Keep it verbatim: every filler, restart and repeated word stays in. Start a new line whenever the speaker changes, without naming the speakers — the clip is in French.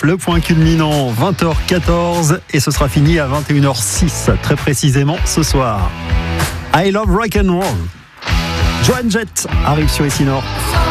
neuf, le point culminant vingt heures quatorze et ce sera fini à vingt et une heures six très précisément ce soir. I Love Rock and Roll. Joan Jett arrive sur Ici Nord.